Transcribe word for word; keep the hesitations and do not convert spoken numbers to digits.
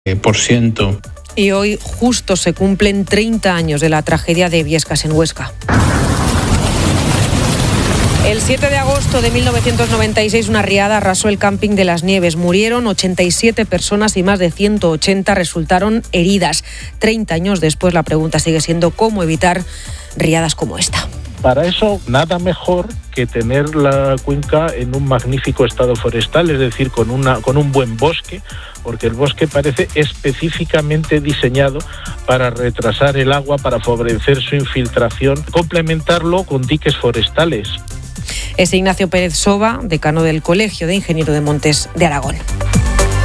por ciento. Y hoy justo se cumplen treinta años de la tragedia de Biescas en Huesca. El siete de agosto de mil novecientos noventa y seis una riada arrasó el camping de Las Nieves. Murieron ochenta y siete personas y más de ciento ochenta resultaron heridas. treinta años después la pregunta sigue siendo cómo evitar riadas como esta. Para eso, nada mejor que tener la cuenca en un magnífico estado forestal, es decir, con, una, con un buen bosque, porque el bosque parece específicamente diseñado para retrasar el agua, para favorecer su infiltración, complementarlo con diques forestales. Es Ignacio Pérez Soba, decano del Colegio de Ingenieros de Montes de Aragón.